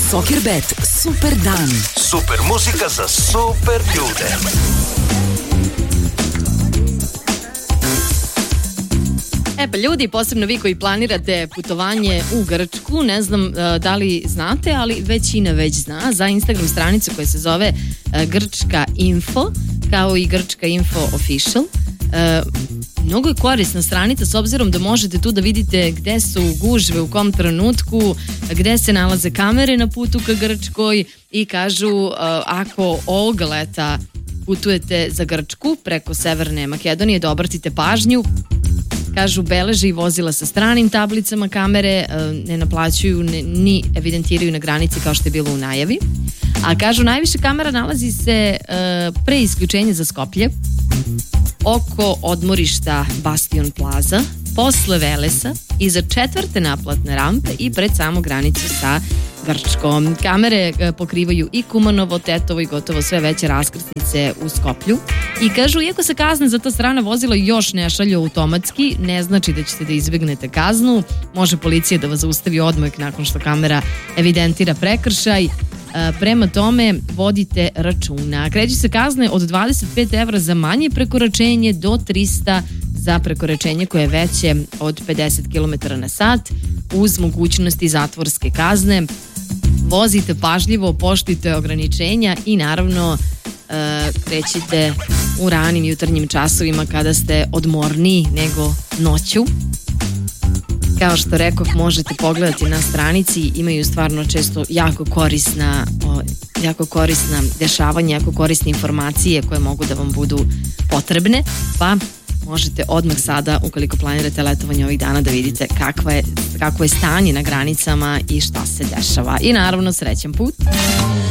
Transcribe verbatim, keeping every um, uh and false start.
Soccerbet, super dan. Super muzika za super ljude. E pa ljudi, posebno vi koji planirate putovanje u Grčku, ne znam uh, da li znate, ali većina već zna za Instagram stranicu koja se zove uh, Grčka Info, kao i Grčka Info Official. Uh, mnogo je korisna stranica s obzirom da možete tu da vidite gde su gužve u kom trenutku, gde se nalaze kamere na putu ka Grčkoj i kažu uh, ako ovog leta putujete za Grčku preko Severne Makedonije da obratite pažnju. Kažu, beleže i vozila sa stranim tablicama kamere, ne naplaćuju, ne, ni evidentiraju na granici kao što je bilo u najavi. A kažu, najviše kamera nalazi se uh, pre isključenja za Skoplje, oko odmorišta Bastion Plaza, posle Velesa, iza četvrte naplatne rampe i pred samu granicu sa Grčkom. Kamere pokrivaju i Kumanovo, Tetovo i gotovo sve veće raskrsnice u Skoplju. I kažu, iako se kazne za ta strana vozila još ne šalju automatski, ne znači da ćete da izbegnete kaznu. Može policija da vas zaustavi odmah nakon što kamera evidentira prekršaj. Prema tome, vodite računa. Kreću se kazne od dvadeset pet evra za manje prekoračenje do trista za prekoračenje koje je veće od pedeset kilometara na sat, uz mogućnosti zatvorske kazne. Vozite pažljivo, poštujte ograničenja i naravno krećite u ranim jutarnjim časovima kada ste odmorniji nego noću. Kao što rekoh, možete pogledati na stranici, imaju stvarno često jako korisna, jako korisna dešavanja, jako korisne informacije koje mogu da vam budu potrebne, pa možete odmah sada, ukoliko planirate letovanje ovih dana, da vidite kakva je, kakvo je stanje na granicama i šta se dešava. I naravno, srećan put!